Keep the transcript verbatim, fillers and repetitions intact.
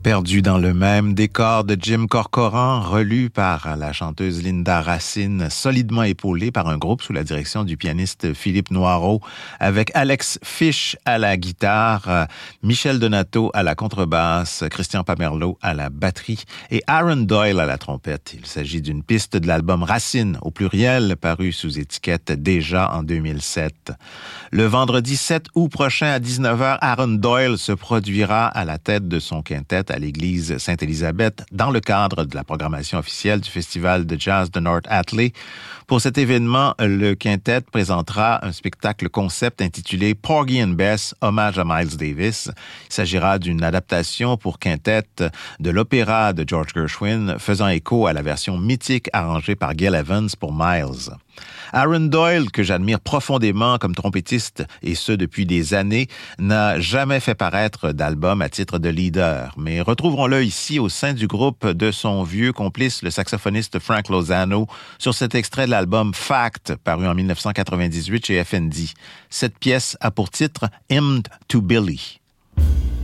Perdu dans le même décor de Jim Corcoran, relu par la chanteuse Linda Racine, solidement épaulée par un groupe sous la direction du pianiste Philippe Noireau, avec Alex Fish à la guitare, Michel Donato à la contrebasse, Christian Pamerlo à la batterie et Aaron Doyle à la trompette. Il s'agit d'une piste de l'album Racine, au pluriel, paru sous étiquette Déjà en deux mille sept. Le vendredi sept août prochain à dix-neuf heures, Aaron Doyle se produira à la tête de son quintet à l'église Sainte-Élisabeth dans le cadre de la programmation officielle du Festival de jazz de North Atlee. Pour cet événement, le quintet présentera un spectacle concept intitulé Porgy and Bess, hommage à Miles Davis. Il s'agira d'une adaptation pour quintet de l'opéra de George Gershwin, faisant écho à la version mythique arrangée par Gil Evans pour Miles. Aaron Doyle, que j'admire profondément comme trompettiste, et ce depuis des années, n'a jamais fait paraître d'album à titre de leader. Mais retrouverons-le ici au sein du groupe de son vieux complice, le saxophoniste Frank Lozano, sur cet extrait de l'album Fact, paru en dix-neuf cent quatre-vingt-dix-huit chez F N D. Cette pièce a pour titre Hymn to Billy.